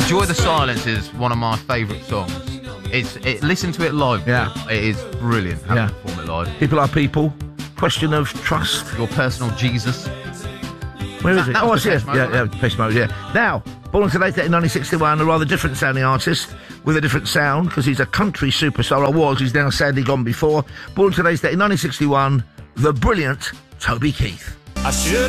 Enjoy the Silence is one of my favourite songs. Listen to it live. Yeah. It is brilliant how to perform it live. People are people. Question of trust. Your personal Jesus. Where is it? Oh, I see it. Yeah, Depeche Mode, yeah. Now, born on today's date in 1961, a rather different sounding artist with a different sound because he's a country superstar. He's now sadly gone before. Born on today's date in 1961, the brilliant Toby Keith. I should